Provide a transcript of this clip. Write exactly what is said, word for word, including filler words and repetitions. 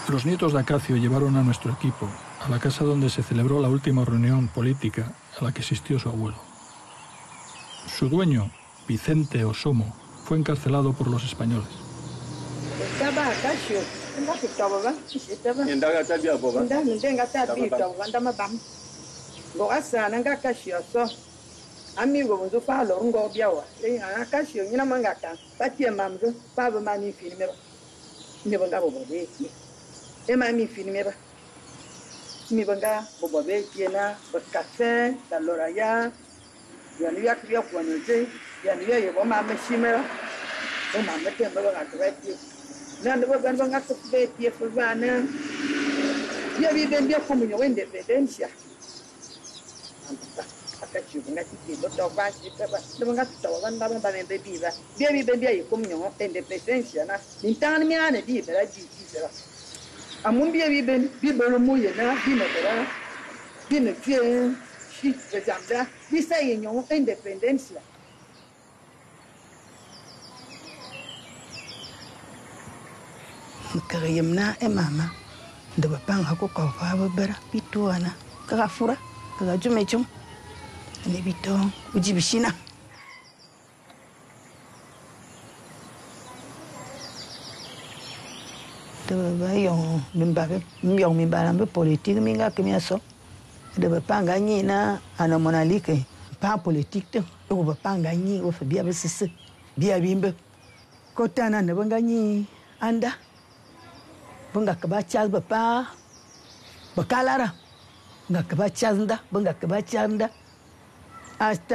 Los nietos de Acacio llevaron a nuestro equipo a la casa donde se celebró la última reunión política a la que asistió su abuelo. Su dueño, Vicente Osomo, fue encarcelado por los españoles. Mi banga bobo be tiena ba café da loraya ya ni yak ya kwano je ya ni ya bo ma me shimera o ma me temba ba ka ti na ndo ba ba ngata be ti fo bana ya bi ben dia ko mu nyo independencia aka chi nga ti ti do ba si ba ndo ngata to ba nda ba ne be bi ba dia bi ben dia ko mu nyo independencia na nintan mi ane di bera ji ji bera amun bia bi ben bi bero mo ye na bi na bera bi na tie shi de jamba bi sa ye nyo independencia kagayamna e mama de bapang hako ka fa bera bituana ka fura ka jume chum ne bito uji bishina de yong mimbabe yong mimbala mbe politique minga kemia so de bapanga nyi na ana monalike pa politique te o bapanga nyi o fa bia besese bia bimbe kotana ne banga nyi anda banga kaba chal bapa bakalara ngakaba chanda banga kaba chanda hasta